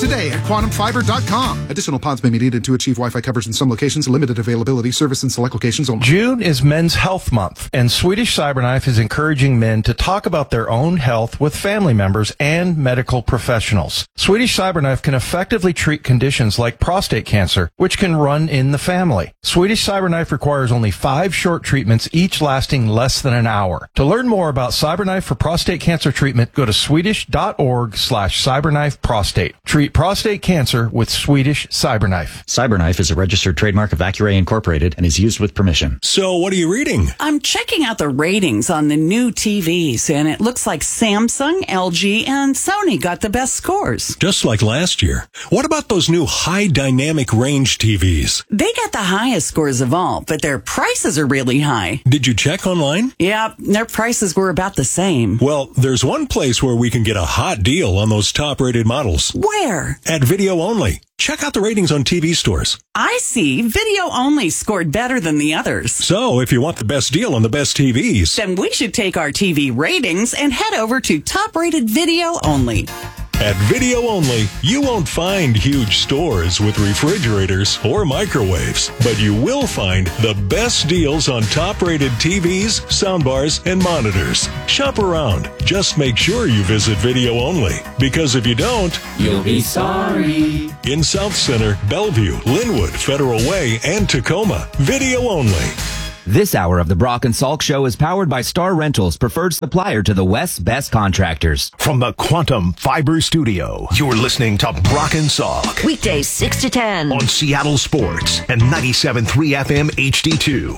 today at quantumfiber.com. Additional pods may be needed to achieve Wi-Fi coverage in some locations. Limited availability. Service in select locations only. June is Men's Health Month, and Swedish Cyberknife is encouraging men to talk about their own health with family members and medical professionals. Swedish Cyberknife can effectively treat conditions like prostate cancer, which can run in the family. Swedish Cyberknife requires only 5 short treatments, each lasting less than an hour. To learn more about Cyberknife for prostate cancer treatment, go to swedish.org/cyberknifeprostate. Treat prostate cancer with Swedish Cyberknife. Cyberknife is a registered trademark of Accuray Incorporated and is used with permission. So what are you reading? I'm checking out the ratings on the new TVs, and it looks like Samsung, LG, and Sony got the best scores. Just like last year. What about those new high dynamic range TVs? They got the highest scores of all, but their prices are really high. Did you check online? Yeah, their prices were about the same. Well, there's one place where we can get a hot deal on those top-rated models. Where? At Video Only. Check out the ratings on TV stores. I see. Video Only scored better than the others. So, if you want the best deal on the best TVs, then we should take our TV ratings and head over to top-rated Video Only. At Video Only, you won't find huge stores with refrigerators or microwaves, but you will find the best deals on top-rated TVs, soundbars, and monitors. Shop around. Just make sure you visit Video Only, because if you don't, you'll be sorry. In South Center, Bellevue, Linwood, Federal Way, and Tacoma, Video Only. This hour of the Brock and Salk Show is powered by Star Rentals, preferred supplier to the West's best contractors. From the Quantum Fiber Studio, you're listening to Brock and Salk. Weekdays 6 to 10. On Seattle Sports and 97.3 FM HD2.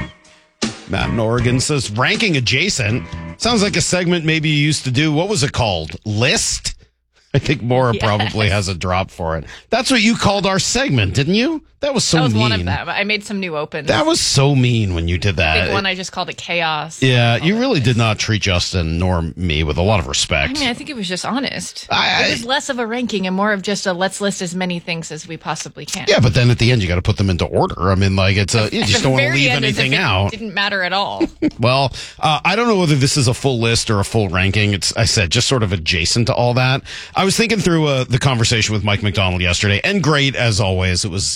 Matt in Oregon says, ranking adjacent. Sounds like a segment maybe you used to do. What was it called? List? I think Maura probably has a drop for it. That's what you called our segment, didn't you? That was so mean. That was one of them. I made some new opens. That was so mean when you did that. The big one, I just called it chaos. Yeah, you really did not treat Justin nor me with a lot of respect. I mean, I think it was just honest. It was less of a ranking and more of just a let's list as many things as we possibly can. Yeah, but then at the end, you got to put them into order. I mean, like, you just don't want to leave anything out. It didn't matter at all. Well, I don't know whether this is a full list or a full ranking. It's, I said, just sort of adjacent to all that. I was thinking through the conversation with Mike McDonald yesterday, and great as always. It was,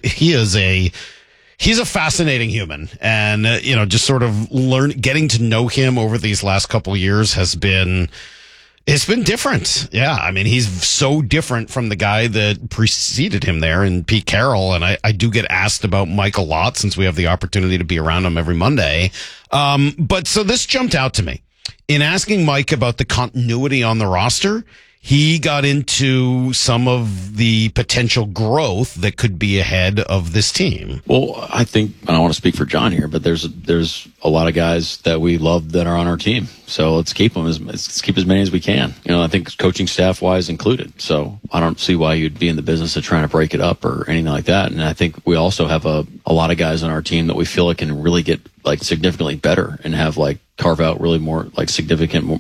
he's a fascinating human, and just sort of getting to know him over these last couple of years has been. It's been different. Yeah. I mean, he's so different from the guy that preceded him there in Pete Carroll. And I do get asked about Mike a lot since we have the opportunity to be around him every Monday. But so this jumped out to me in asking Mike about the continuity on the roster. He got into some of the potential growth that could be ahead of this team. Well, I think, I don't want to speak for John here, but there's a lot of guys that we love that are on our team. So let's keep them let's keep as many as we can. I think coaching staff wise included. So I don't see why you'd be in the business of trying to break it up or anything like that. And I think we also have a lot of guys on our team that we feel like can really get like significantly better and have like carve out really more like significant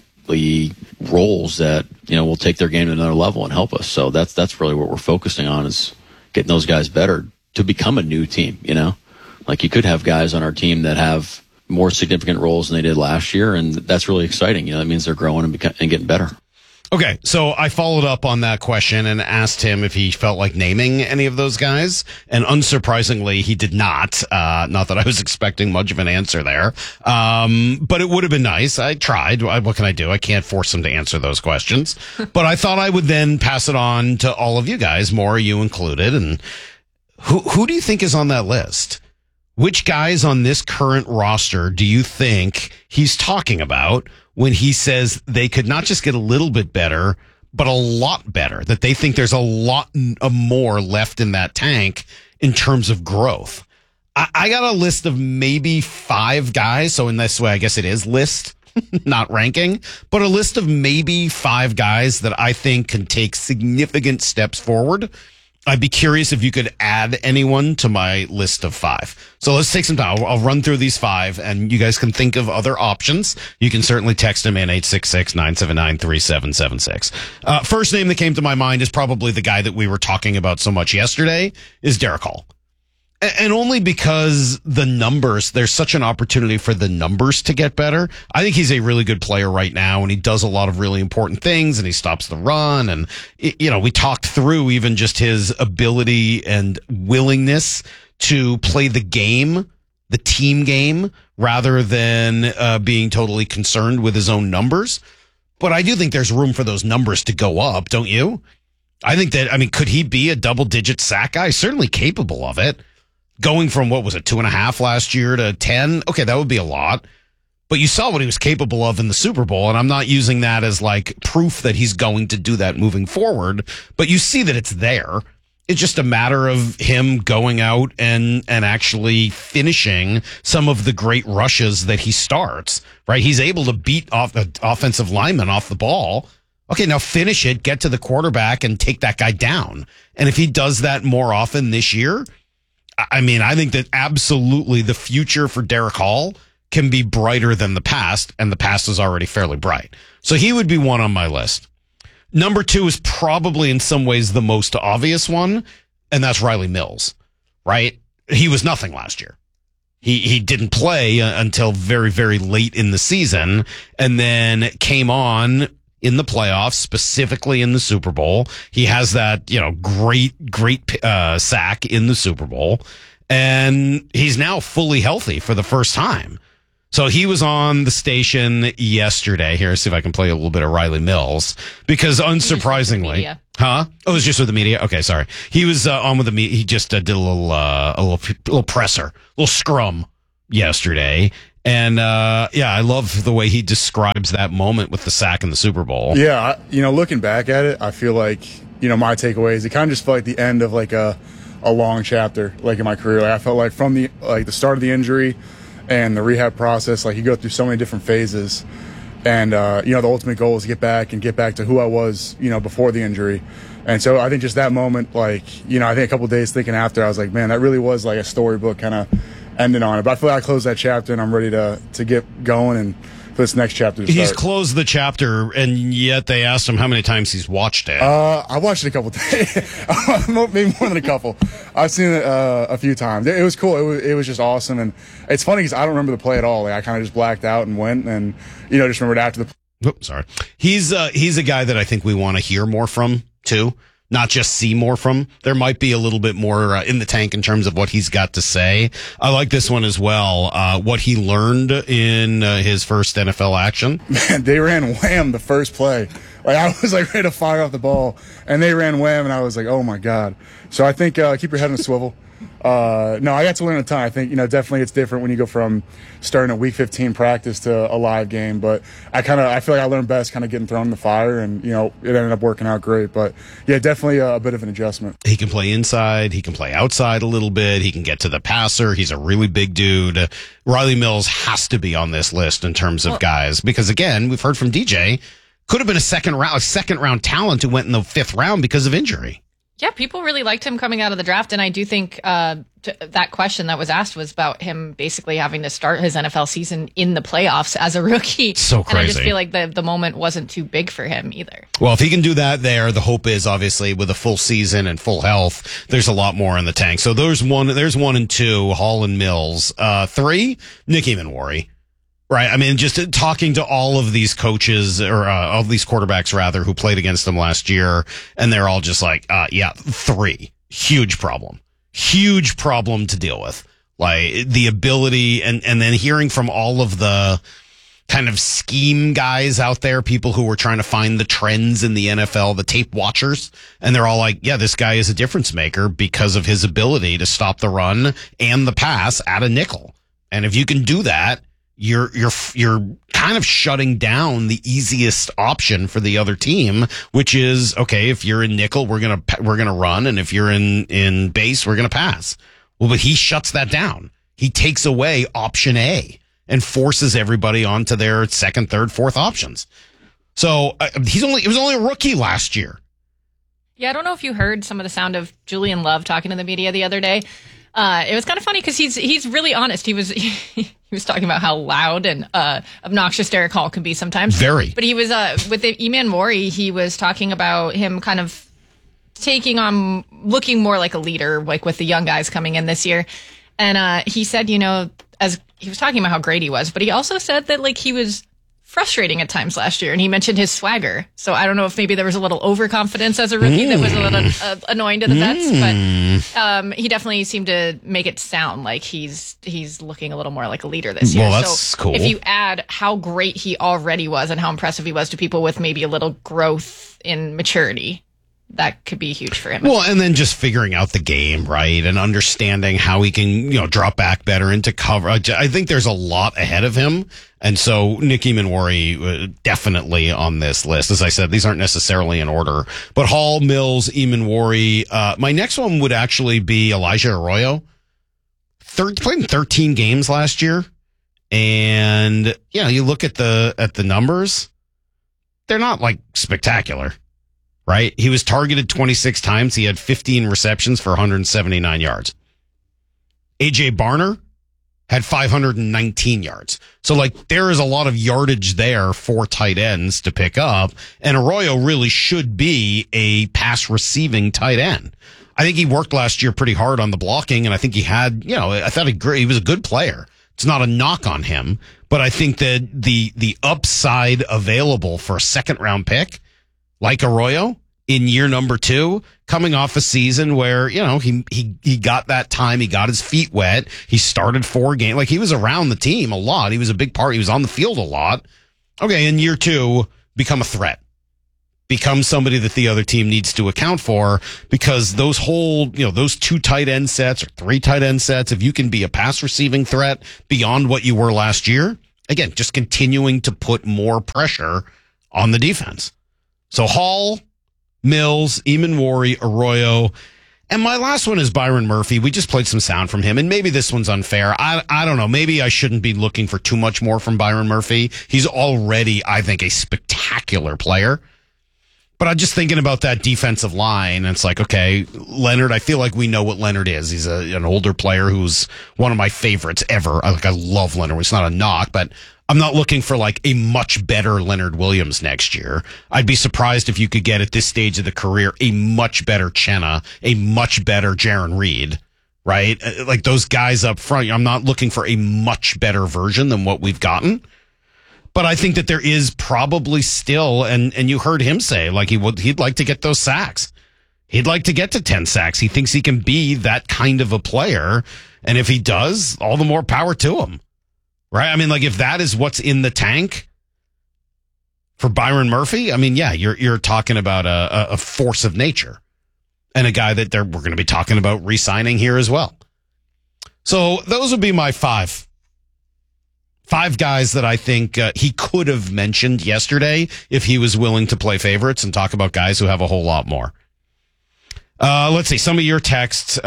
roles that will take their game to another level and help us. So that's really what we're focusing on, is getting those guys better to become a new team. Like you could have guys on our team that have more significant roles than they did last year, and that's really exciting. That means they're growing and getting better. Okay, so I followed up on that question and asked him if he felt like naming any of those guys, and unsurprisingly, he did not. Not that I was expecting much of an answer there, but it would have been nice. I tried. What can I do? I can't force him to answer those questions, but I thought I would then pass it on to all of you guys, Maura, you included. And who do you think is on that list? Which guys on this current roster do you think he's talking about when he says they could not just get a little bit better, but a lot better, that they think there's a lot more left in that tank in terms of growth? I got a list of maybe 5 guys. So in this way, I guess it is list, not ranking, but a list of maybe 5 guys that I think can take significant steps forward. I'd be curious if you could add anyone to my list of 5. So let's take some time. I'll run through these 5, and you guys can think of other options. You can certainly text them in 866-979-3776. First name that came to my mind is probably the guy that we were talking about so much yesterday, is Derek Hall. And only because the numbers, there's such an opportunity for the numbers to get better. I think he's a really good player right now, and he does a lot of really important things, and he stops the run. And, we talked through even just his ability and willingness to play the game, the team game, rather than being totally concerned with his own numbers. But I do think there's room for those numbers to go up, don't you? I think could he be a double-digit sack guy? Certainly capable of it. Going from, 2.5 last year to 10? Okay, that would be a lot. But you saw what he was capable of in the Super Bowl, and I'm not using that as proof that he's going to do that moving forward, but you see that it's there. It's just a matter of him going out and actually finishing some of the great rushes that he starts, right? He's able to beat off the offensive lineman off the ball. Okay, now finish it, get to the quarterback, and take that guy down. And if he does that more often this year, I think that absolutely the future for Derek Hall can be brighter than the past, and the past is already fairly bright. So he would be one on my list. Number 2 is probably in some ways the most obvious one, and that's Riley Mills, right? He was nothing last year. He didn't play until very, very late in the season, and then came on in the playoffs, specifically in the Super Bowl. He has that, great sack in the Super Bowl, and he's now fully healthy for the first time. So he was on the station yesterday. Here, see if I can play a little bit of Riley Mills, because unsurprisingly, it was just with the media. Okay, sorry. He was on with the media. He just did a little presser, a little scrum yesterday. And, I love the way he describes that moment with the sack in the Super Bowl. Yeah, looking back at it, I feel like, my takeaways, it kind of just felt like the end of a long chapter, in my career. I felt like from the start of the injury and the rehab process, you go through so many different phases. And, the ultimate goal is to get back to who I was, before the injury. And so I think just that moment, I think a couple of days thinking after, I was like, man, that really was a storybook kind of ending on it. But I feel like I closed that chapter, and I'm ready to get going and for this next chapter to start. He's closed the chapter, and yet they asked him how many times he's watched it. I watched it a couple days, maybe more than a couple. I've seen it a few times. It was cool. It was just awesome, and it's funny because I don't remember the play at all. I kind of just blacked out and went, and just remembered after the. Oops, sorry. He's a guy that I think we want to hear more from too. Not just see more from. There might be a little bit more in the tank in terms of what he's got to say. I like this one as well. What he learned in his first NFL action. Man, they ran wham the first play. I was ready to fire off the ball, and they ran wham, and I was like, oh my God. So I think keep your head on a swivel. No, I got to learn a ton. I think, definitely it's different when you go from starting a week 15 practice to a live game. But I feel like I learned best kind of getting thrown in the fire, and, it ended up working out great. But yeah, definitely a bit of an adjustment. He can play inside. He can play outside a little bit. He can get to the passer. He's a really big dude. Riley Mills has to be on this list in terms of guys, because again, we've heard from DJ, could have been a second round talent who went in the 5th round because of injury. Yeah, people really liked him coming out of the draft, and I do think that question that was asked was about him basically having to start his NFL season in the playoffs as a rookie. So crazy. And I just feel like the moment wasn't too big for him either. Well, if he can do that there, the hope is obviously with a full season and full health, there's a lot more in the tank. So there's 1 and 2, Hall and Mills. 3, Nick Emanwari. Right. Just talking to all of these coaches or all these quarterbacks rather who played against them last year, and they're all just 3, huge problem to deal with. The ability and then hearing from all of the kind of scheme guys out there, people who were trying to find the trends in the NFL, the tape watchers, and they're all like, yeah, this guy is a difference maker because of his ability to stop the run and the pass at a nickel. And if you can do that, you're kind of shutting down the easiest option for the other team, which is, okay, if you're in nickel, we're going to run. And if you're in base, we're going to pass. Well, but he shuts that down. He takes away option A and forces everybody onto their 2nd, 3rd, 4th options. So he was only a rookie last year. Yeah. I don't know if you heard some of the sound of Julian Love talking to the media the other day. It was kind of funny because he's really honest. He was talking about how loud and obnoxious Derek Hall can be sometimes. Very. But he was with Emanwari, he was talking about him kind of looking more like a leader, like with the young guys coming in this year. And he said, as he was talking about how great he was, but he also said that like he was frustrating at times last year, and he mentioned his swagger. So I don't know if maybe there was a little overconfidence as a rookie that was a little annoying to the vets, but he definitely seemed to make it sound like he's looking a little more like a leader this year. Well, that's cool. If you add how great he already was and how impressive he was to people with maybe a little growth in maturity, that could be huge for him. Well, and then just figuring out the game, right? And understanding how he can, drop back better into cover. I think there's a lot ahead of him. And so Nick Eamon-Wari definitely on this list. As I said, these aren't necessarily in order. But Hall, Mills, Eamon-Wari. My next one would actually be Elijah Arroyo. Played in 13 games last year. And, you look at the numbers. They're not like spectacular. Right? He was targeted 26 times. He had 15 receptions for 179 yards. AJ Barner had 519 yards. So, there is a lot of yardage there for tight ends to pick up. And Arroyo really should be a pass receiving tight end. I think he worked last year pretty hard on the blocking, and I think he had, I thought he was a good player. It's not a knock on him, but I think that the upside available for a second round pick, like Arroyo, in year number 2, coming off a season where, he got that time, he got his feet wet, he started 4 games, he was around the team a lot, he was a big part, he was on the field a lot. Okay, in year 2, become a threat. Become somebody that the other team needs to account for, because those those 2 tight end sets or 3 tight end sets, if you can be a pass receiving threat beyond what you were last year, again, just continuing to put more pressure on the defense. So Hall, Mills, Eamon-Wari, Arroyo, and my last one is Byron Murphy. We just played some sound from him, and maybe this one's unfair. I don't know. Maybe I shouldn't be looking for too much more from Byron Murphy. He's already, I think, a spectacular player. But I'm just thinking about that defensive line, and it's like, okay, Leonard, I feel like we know what Leonard is. He's an older player who's one of my favorites ever. I love Leonard. It's not a knock, but I'm not looking for a much better Leonard Williams next year. I'd be surprised if you could get at this stage of the career a much better Chenna, a much better Jaron Reed, right? Those guys up front. I'm not looking for a much better version than what we've gotten. But I think that there is probably still, and you heard him say, he'd like to get those sacks. He'd like to get to 10 sacks. He thinks he can be that kind of a player. And if he does, all the more power to him. Right? I mean, if that is what's in the tank for Byron Murphy, I mean, yeah, you're talking about a force of nature and a guy that we're going to be talking about re-signing here as well. So those would be my 5 guys that I think he could have mentioned yesterday if he was willing to play favorites and talk about guys who have a whole lot more. Let's see. Some of your texts,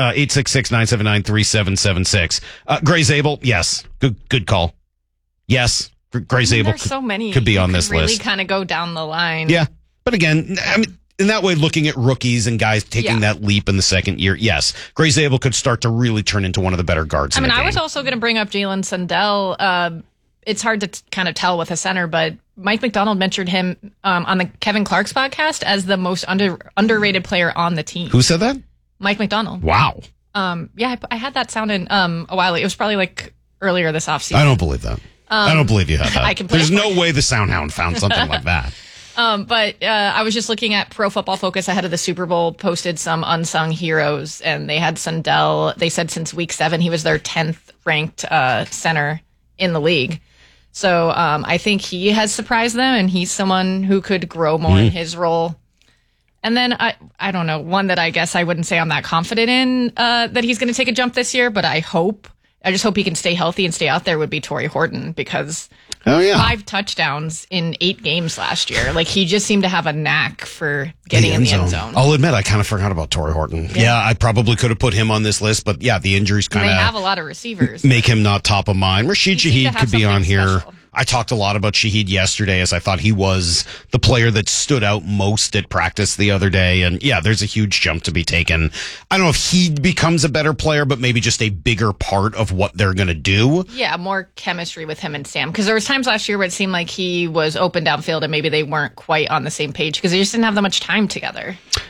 866-979-3776. Gray Zabel, yes. Good call. Yes. Gray Zabel there's so many could be on this really list. Really kind of go down the line. Yeah. But again, I mean, in that way, looking at rookies and guys taking that leap in the second year, yes. Gray Zabel could start to really turn into one of the better guards in the game. I was also going to bring up Jalen Sundell. It's hard to kind of tell with a center, but Mike McDonald mentioned him on the Kevin Clark's podcast as the most underrated player on the team. Who said that? Mike McDonald. Wow. Yeah, I had that sound in a while. It was probably earlier this offseason. I don't believe that. I don't believe you had that. There's no way the Soundhound found something like that. But I was just looking at Pro Football Focus ahead of the Super Bowl, posted some unsung heroes, and they had Sundell. They said since week 7, he was their 10th ranked center in the league. So I think he has surprised them, and he's someone who could grow more in his role. And then I don't know, one that I guess I wouldn't say I'm that confident in that he's going to take a jump this year, but I just hope he can stay healthy and stay out there would be Torrey Horton, because 5 touchdowns in 8 games last year. He just seemed to have a knack for getting in the end zone. I'll admit, I kind of forgot about Torrey Horton. Yeah, I probably could have put him on this list, but yeah, the injuries kind of... They have a lot of receivers. Make him not top of mind. Rashid Shaheed could be on here. Special. I talked a lot about Shaheed yesterday, as I thought he was the player that stood out most at practice the other day. And yeah, there's a huge jump to be taken. I don't know if he becomes a better player, but maybe just a bigger part of what they're going to do. Yeah, more chemistry with him and Sam. Because there was times last year where it seemed like he was open downfield and maybe they weren't quite on the same page because they just didn't have that much time together.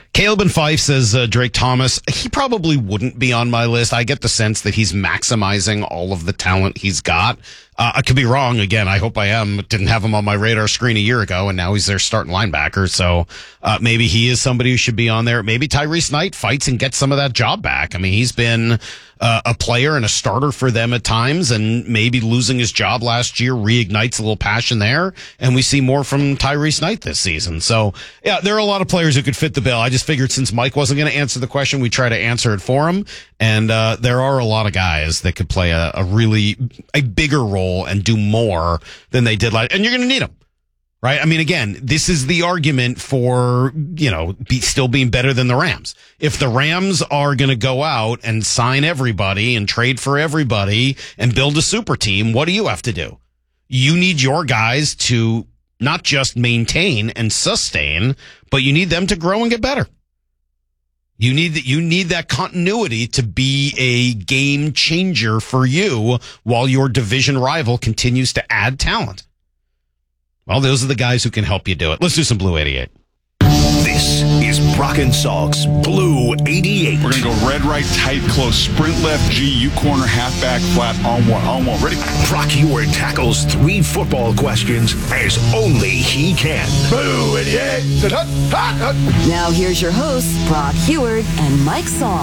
Caleb and Fife says Drake Thomas. He probably wouldn't be on my list. I get the sense that he's maximizing all of the talent he's got. I could be wrong. Again, I hope I am. Didn't have him on my radar screen a year ago, and now he's their starting linebacker. So maybe he is somebody who should be on there. Maybe Tyrese Knight fights and gets some of that job back. I mean, he's been a player and a starter for them at times, and maybe losing his job last year reignites a little passion there, and we see more from Tyrese Knight this season. So, yeah, there are a lot of players who could fit the bill. I just figured since Mike wasn't going to answer the question, we'd try to answer it for him, and there are a lot of guys that could play a bigger role and do more than they did last, and you're going to need them. Right? I mean, again, this is the argument for, still being better than the Rams. If the Rams are going to go out and sign everybody and trade for everybody and build a super team, what do you have to do? You need your guys to not just maintain and sustain, but you need them to grow and get better. You need that continuity to be a game changer for you while your division rival continues to add talent. Well, those are the guys who can help you do it. Let's do some Blue 88. This is Brock and Salk's Blue 88. We're going to go red, right, tight, close, sprint left, G, U corner, halfback, flat, on one. Ready? Brock Huard tackles 3 football questions as only he can. Blue 88. Now here's your hosts, Brock Huard and Mike Salk.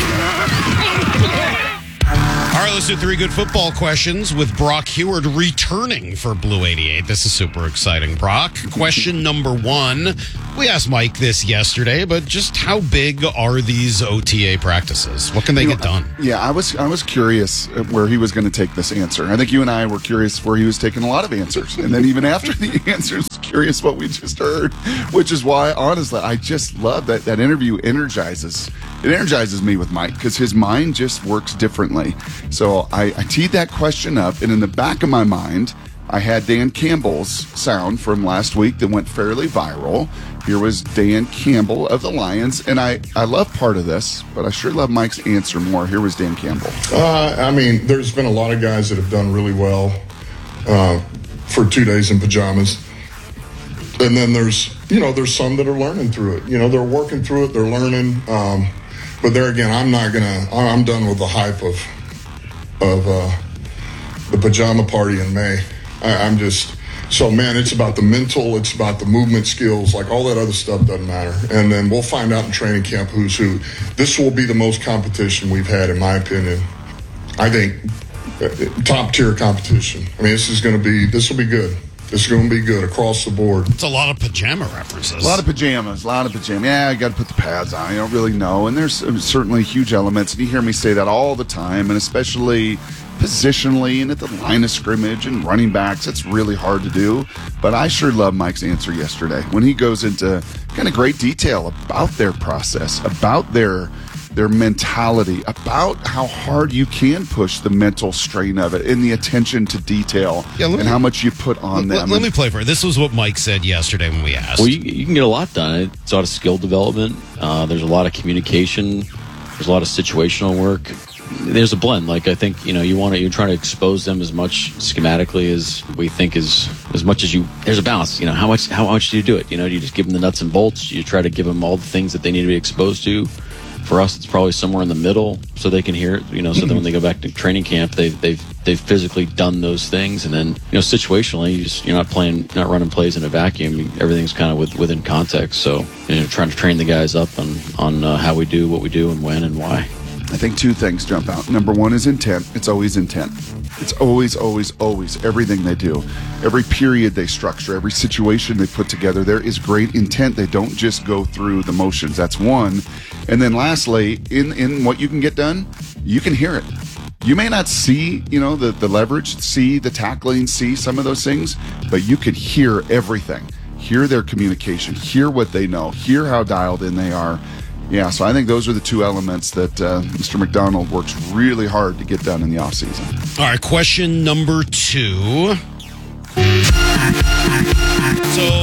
All right, let's do 3 good football questions with Brock Huard returning for Blue 88. This is super exciting, Brock. Question number 1. We asked Mike this yesterday, but just how big are these OTA practices? What can they get done? Yeah, I was curious where he was going to take this answer. I think you and I were curious where he was taking a lot of answers. And then even after the answers, curious what we just heard, which is why, honestly, I just love that interview energizes me with Mike because his mind just works differently. So I teed that question up, and in the back of my mind, I had Dan Campbell's sound from last week that went fairly viral. Here was Dan Campbell of the Lions, and I love part of this, but I sure love Mike's answer more. Here was Dan Campbell. There's been a lot of guys that have done really well for 2 days in pajamas. And then there's some that are learning through it. They're working through it, they're learning. But there again, I'm done with the hype of the pajama party in May. It's about the mental, it's about the movement skills, like all that other stuff doesn't matter. And then we'll find out in training camp who's who. This will be the most competition we've had, in my opinion. I think top tier competition. This will be good. It's going to be good across the board. It's a lot of pajama references. A lot of pajamas. Yeah, you got to put the pads on. You don't really know. And there's certainly huge elements. And you hear me say that all the time, and especially positionally and at the line of scrimmage and running backs. It's really hard to do. But I sure love Mike's answer yesterday when he goes into kind of great detail about their process, about their mentality, about how hard you can push the mental strain of it and the attention to detail and how much you put on them. Let me play for it. This was what Mike said yesterday when we asked. Well, you can get a lot done. It's a lot of skill development. There's a lot of communication. There's a lot of situational work. There's a blend. Like, I think, you're trying to expose them as much schematically as we think is as much as there's a balance. How much do you do it? Do you just give them the nuts and bolts? You try to give them all the things that they need to be exposed to. For us, it's probably somewhere in the middle, so they can hear it. So then when they go back to training camp, they've physically done those things, and then situationally, you're not running plays in a vacuum. Everything's kind of within context. So trying to train the guys up on how we do what we do and when and why. I think 2 things jump out. Number 1 is intent. It's always intent. It's always, always, always everything they do. Every period they structure, every situation they put together, there is great intent. They don't just go through the motions. That's 1. And then lastly, in what you can get done, you can hear it. You may not see, the leverage, see the tackling, see some of those things, but you can hear everything. Hear their communication, hear what they know, hear how dialed in they are. Yeah, so I think those are the 2 elements that Mr. McDonald works really hard to get done in the offseason. All right, question number 2. So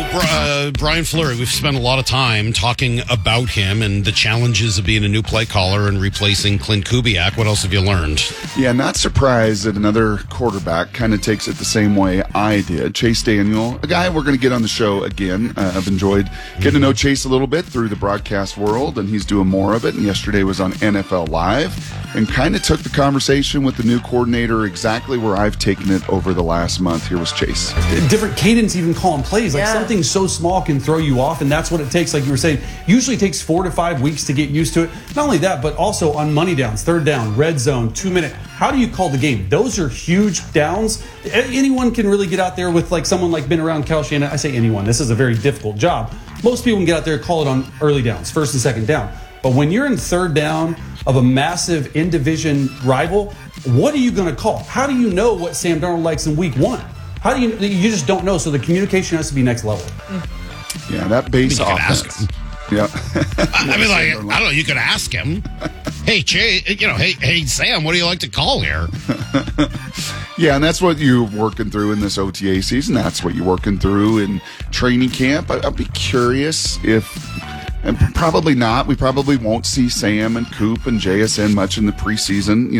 Brian Fleury, we've spent a lot of time talking about him and the challenges of being a new play caller and replacing Clint Kubiak. What else have you learned? Yeah, not surprised that another quarterback kind of takes it the same way I did. Chase Daniel, a guy we're going to get on the show again. I've enjoyed getting to know Chase a little bit through the broadcast world, and he's doing more of it. And yesterday was on NFL Live and kind of took the conversation with the new coordinator exactly where I've taken it over the last month. Here was Chase. Different cadence, even calling plays. Like something so small can throw you off, and that's what it takes. Like you were saying, usually takes 4 to 5 weeks to get used to it. Not only that, but also on money downs, third down, red zone, 2 minute. How do you call the game? Those are huge downs. Anyone can really get out there with like someone like been around Kyle Shanahan. I say anyone. This is a very difficult job. Most people can get out there and call it on early downs, first and second down. But when you're in third down of a massive in-division rival, what are you going to call? How do you know what Sam Darnold likes in week 1? How do you just don't know. So the communication has to be next level. Yeah, that base offense. Yeah. I mean, like, I don't know. You could ask him. Hey, hey, Sam, what do you like to call here? Yeah, and that's what you're working through in this OTA season. That's what you're working through in training camp. I'd be curious if... And probably not. We probably won't see Sam and Coop and JSN much in the preseason,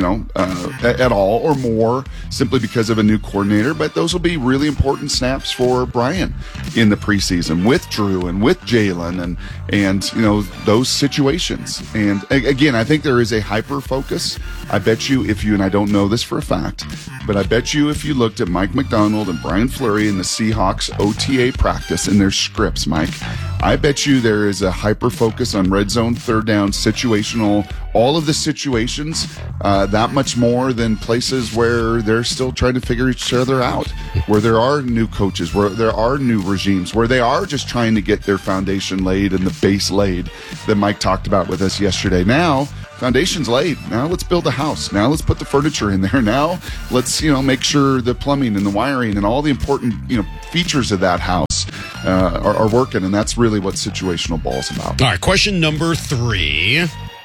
at all or more, simply because of a new coordinator. But those will be really important snaps for Brian in the preseason with Drew and with Jalen and those situations. And again, I think there is a hyper focus. I bet you and I don't know this for a fact, but I bet you if you looked at Mike McDonald and Brian Fleury in the Seahawks OTA practice in their scripts, Mike, I bet you there is a hyper focus on red zone, third down, situational, all of the situations, that much more than places where they're still trying to figure each other out, where there are new coaches, where there are new regimes, where they are just trying to get their foundation laid and the base laid that Mike talked about with us yesterday. Now, foundation's laid. Now let's build a house. Now let's put the furniture in there. Now let's, make sure the plumbing and the wiring and all the important, features of that house are working. And that's really what situational ball is about. All right. Question number 3.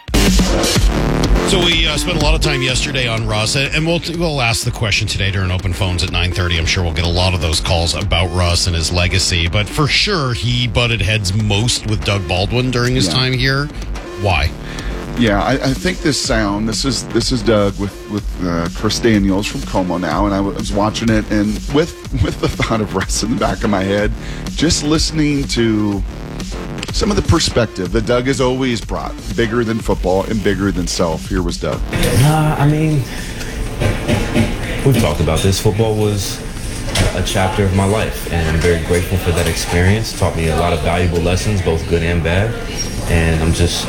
So we spent a lot of time yesterday on Russ, and we'll ask the question today during open phones at 9:30. I'm sure we'll get a lot of those calls about Russ and his legacy. But for sure, he butted heads most with Doug Baldwin during his time here. Why? Yeah, I think this sound. This is Doug with Chris Daniels from Como now, and I was watching it, and with the thought of Russ in the back of my head, just listening to some of the perspective that Doug has always brought, bigger than football and bigger than self. Here was Doug. I mean, we've talked about this. Football was a chapter of my life, and I'm very grateful for that experience. It taught me a lot of valuable lessons, both good and bad, and I'm just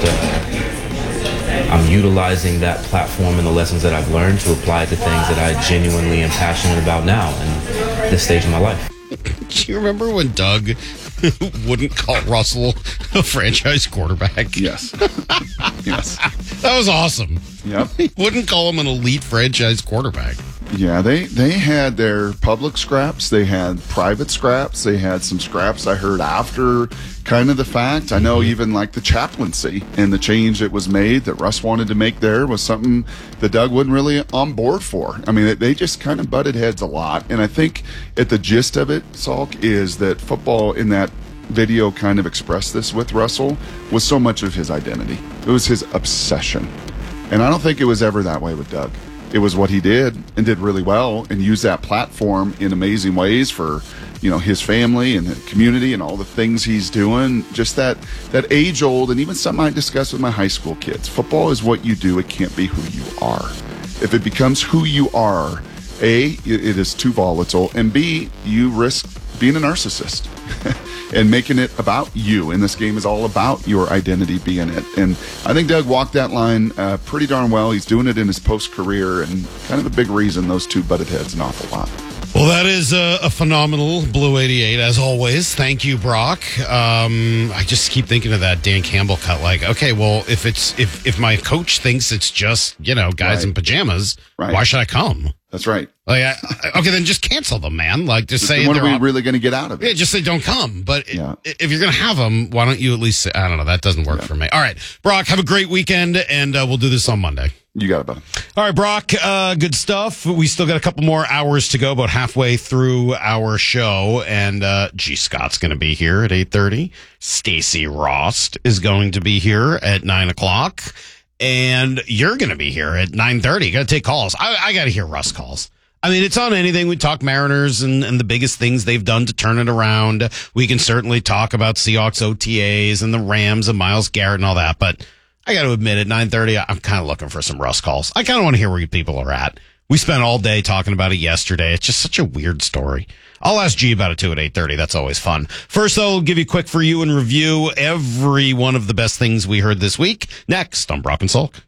I'm utilizing that platform and the lessons that I've learned to apply it to things that I genuinely am passionate about now in this stage of my life. Do you remember when Doug wouldn't call Russell a franchise quarterback? Yes. Yes. That was awesome. Yep. He wouldn't call him an elite franchise quarterback. Yeah, they had their public scraps, they had private scraps, they had some scraps I heard after kind of the fact. I know even like the chaplaincy and the change that was made that Russ wanted to make there was something that Doug wasn't really on board for. I mean, they just kind of butted heads a lot. And I think at the gist of it, Salk, is that football in that video kind of expressed this with Russell was so much of his identity. It was his obsession. And I don't think it was ever that way with Doug. It was what he did and did really well and used that platform in amazing ways for, his family and the community and all the things he's doing. Just that age old, and even something I discuss with my high school kids. Football is what you do. It can't be who you are. If it becomes who you are, A, it is too volatile, and B, you risk being a narcissist and making it about you. And this game is all about your identity being it. And I think Doug walked that line pretty darn well. He's doing it in his post-career, and kind of a big reason those two butted heads an awful lot. Well, that is a phenomenal Blue 88, as always. Thank you, Brock. I just keep thinking of that Dan Campbell cut. Like, okay, well, if my coach thinks it's just, guys in pajamas, why should I come? That's right. Like, okay, then just cancel them, man. Like, just say, what are we really going to get out of it? Yeah, just say don't come. But if you're going to have them, why don't you at least say, I don't know, that doesn't work for me. All right, Brock, have a great weekend, and we'll do this on Monday. You got it, buddy. All right, Brock, good stuff. We still got a couple more hours to go, about halfway through our show. And G. Scott's going to be here at 8:30. Stacey Rost is going to be here at 9 o'clock. And you're going to be here at 9:30. Got to take calls. I got to hear Russ calls. I mean, it's on anything. We talk Mariners and the biggest things they've done to turn it around. We can certainly talk about Seahawks OTAs and the Rams and Myles Garrett and all that. But I got to admit, at 9:30, I'm kind of looking for some Russ calls. I kind of want to hear where you people are at. We spent all day talking about it yesterday. It's just such a weird story. I'll ask G about it, too, at 8:30. That's always fun. First, though, we'll give you a quick for you and review every one of the best things we heard this week. Next on Brock and Salk.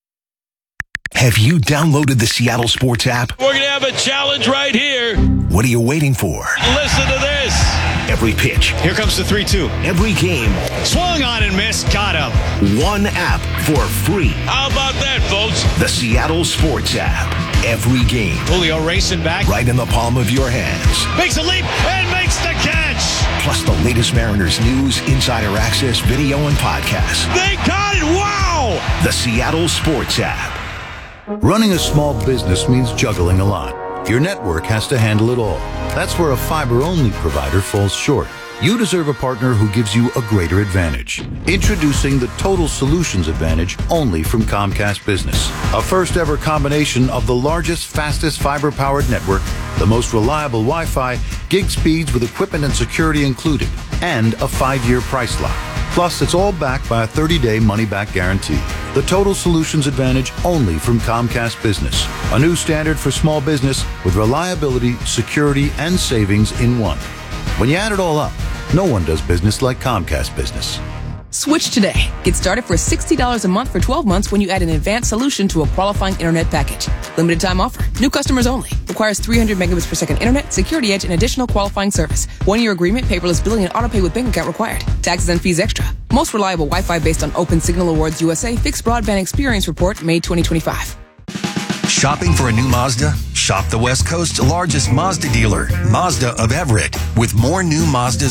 Have you downloaded the Seattle Sports app? We're going to have a challenge right here. What are you waiting for? Listen to this. Every pitch. Here comes the 3-2. Every game. Swung on and missed. Got him. One app for free. How about that, folks? The Seattle Sports app. Every game. Julio racing back. Right in the palm of your hands. Makes a leap and makes the catch. Plus the latest Mariners news, insider access, video, and podcasts. They got it. Wow. The Seattle Sports app. Running a small business means juggling a lot. Your network has to handle it all. That's where a fiber-only provider falls short. You deserve a partner who gives you a greater advantage. Introducing the Total Solutions Advantage only from Comcast Business. A first-ever combination of the largest, fastest fiber-powered network, the most reliable Wi-Fi, gig speeds with equipment and security included, and a 5-year price lock. Plus, it's all backed by a 30-day money-back guarantee. The Total Solutions Advantage only from Comcast Business. A new standard for small business with reliability, security, and savings in one. When you add it all up, no one does business like Comcast Business. Switch today. Get started for $60 a month for 12 months when you add an advanced solution to a qualifying internet package. Limited time offer. New customers only. Requires 300 megabits per second internet, security edge, and additional qualifying service. 1-year agreement, paperless billing, and autopay with bank account required. Taxes and fees extra. Most reliable Wi-Fi based on Open Signal Awards USA Fixed Broadband Experience Report, May 2025. Shopping for a new Mazda? Shop the West Coast's largest Mazda dealer, Mazda of Everett, with more new Mazdas